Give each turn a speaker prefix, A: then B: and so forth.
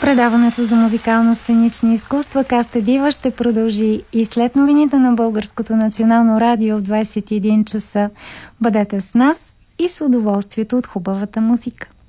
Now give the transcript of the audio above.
A: Предаването за музикално-сценични изкуства Каста Дива ще продължи и след новините на Българското национално радио в 21 часа. Бъдете с нас и с удоволствието от хубавата музика.